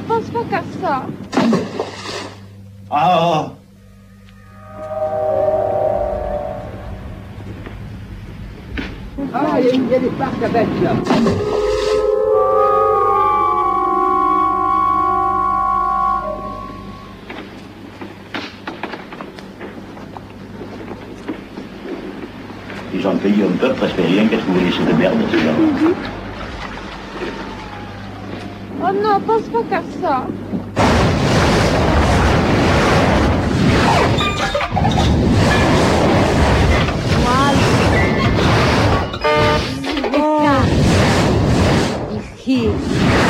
pense pas qu'à ça. Ah. Ah, il y a des parcs à bêtes, là. Les gens de pays ont peur, presque rien qu'à trouver les sous de merde, ces gens. Oh non, pense pas qu'à ça. Is here.